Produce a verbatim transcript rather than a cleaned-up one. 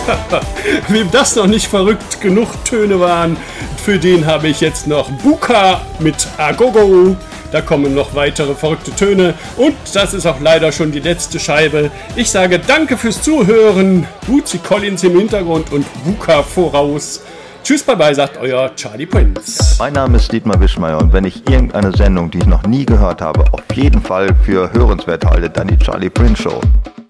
Wem das noch nicht verrückt genug Töne waren, für den habe ich jetzt noch Buka mit Agogo. Da kommen noch weitere verrückte Töne und das ist auch leider schon die letzte Scheibe. Ich sage danke fürs Zuhören. Bootsy Collins im Hintergrund und Buka voraus. Tschüss, bye bye, sagt euer Charlie Prince. Mein Name ist Dietmar Wischmeier und wenn ich irgendeine Sendung, die ich noch nie gehört habe, auf jeden Fall für hörenswert halte, dann die Charlie Prince Show.